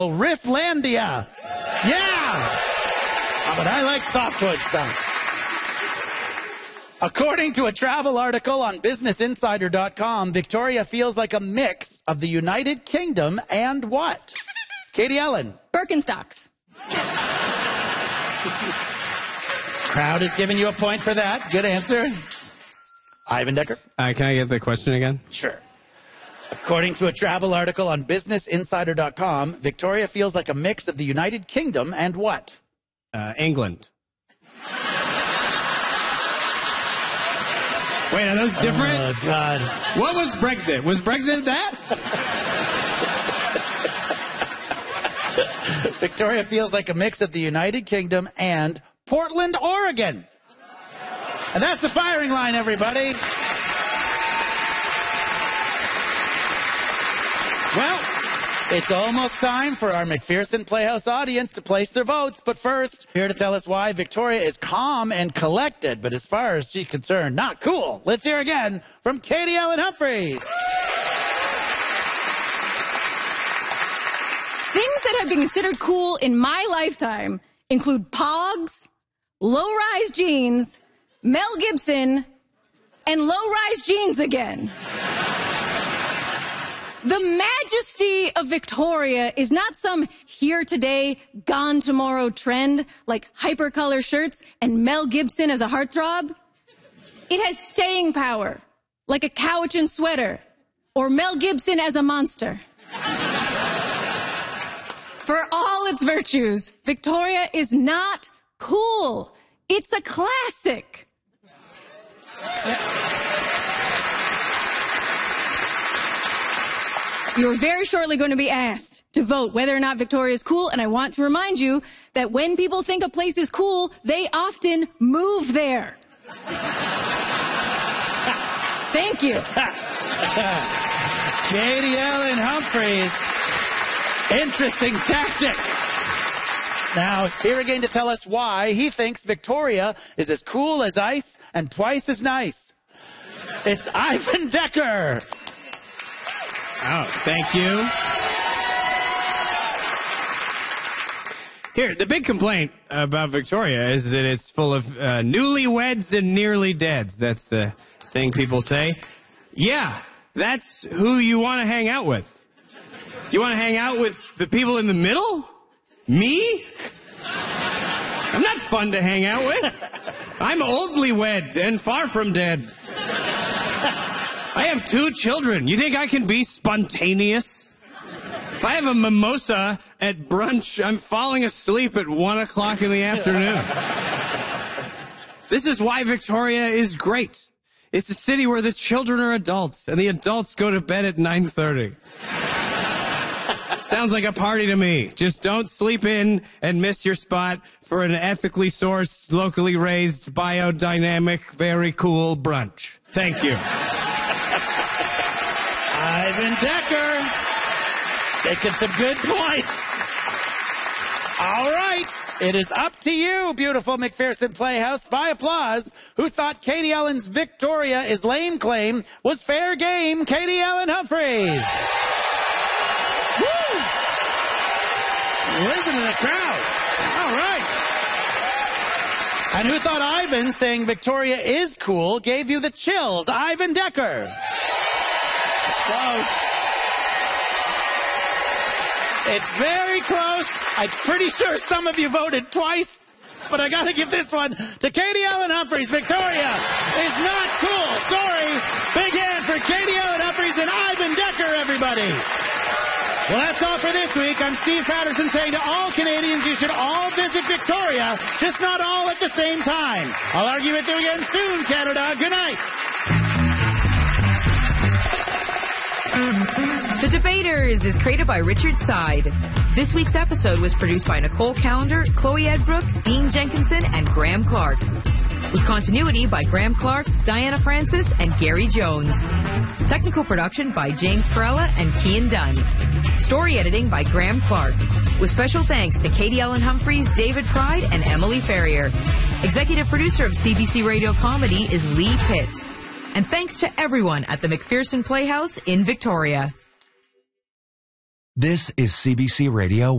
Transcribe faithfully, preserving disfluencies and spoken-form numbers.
Rifflandia. Yeah! Oh, but I like softwood stuff. According to a travel article on business insider dot com, Victoria feels like a mix of the United Kingdom and what? Katie Ellen. Birkenstocks. Crowd is giving you a point for that. Good answer. Ivan Decker. Uh, can I get the question again? Sure. According to a travel article on business insider dot com, Victoria feels like a mix of the United Kingdom and what? Uh, England. Wait, are those different? Oh, God. What was Brexit? Was Brexit that? Victoria feels like a mix of the United Kingdom and Portland, Oregon. And that's the firing line, everybody. Well, it's almost time for our McPherson Playhouse audience to place their votes. But first, here to tell us why Victoria is calm and collected, but as far as she's concerned, not cool. Let's hear again from Katie Ellen Humphries. Things that have been considered cool in my lifetime include Pogs, low-rise jeans, Mel Gibson, and low-rise jeans again. The majesty of Victoria is not some here today, gone tomorrow trend like hypercolor shirts and Mel Gibson as a heartthrob. It has staying power, like a Cowichan sweater or Mel Gibson as a monster. For all its virtues, Victoria is not cool. It's a classic. You're very shortly going to be asked to vote whether or not Victoria is cool, and I want to remind you that when people think a place is cool, they often move there. Thank you. Katie Ellen Humphries. Interesting tactic. Now, here again to tell us why he thinks Victoria is as cool as ice and twice as nice. It's Ivan Decker. Oh, thank you. Here, the big complaint about Victoria is that it's full of uh, newlyweds and nearly deads. That's the thing people say. Yeah, that's who you want to hang out with. You want to hang out with the people in the middle? Me? I'm not fun to hang out with. I'm oldly wed and far from dead. I have two children. You think I can be spontaneous? If I have a mimosa at brunch, I'm falling asleep at one o'clock in the afternoon. This is why Victoria is great. It's a city where the children are adults and the adults go to bed at nine thirty. Sounds like a party to me. Just don't sleep in and miss your spot for an ethically sourced, locally raised, biodynamic, very cool brunch. Thank you. Ivan Decker. Making some good points. All right. It is up to you, beautiful McPherson Playhouse, by applause, who thought Katie Ellen's Victoria is lame claim was fair game. Katie Ellen Humphries. Woo! Listen to the crowd. All right. And who thought Ivan saying Victoria is cool gave you the chills? Ivan Decker. Close. It's very close. I'm pretty sure some of you voted twice, but I got to give this one to Katie Ellen Humphries. Victoria is not cool. Sorry. Big hand for Katie Ellen Humphries and Ivan Decker, everybody. Well, that's all for this week. I'm Steve Patterson saying to all Canadians, you should all visit Victoria, just not all at the same time. I'll argue with you again soon, Canada. Good night. The Debaters is created by Richard Side. This week's episode was produced by Nicole Callender, Chloe Edbrook, Dean Jenkinson, and Graham Clark. With continuity by Graham Clark, Diana Francis, and Gary Jones. Technical production by James Perella and Kian Dunn. Story editing by Graham Clark. With special thanks to Katie Ellen Humphries, David Pride, and Emily Ferrier. Executive producer of C B C Radio Comedy is Lee Pitts. And thanks to everyone at the McPherson Playhouse in Victoria. This is C B C Radio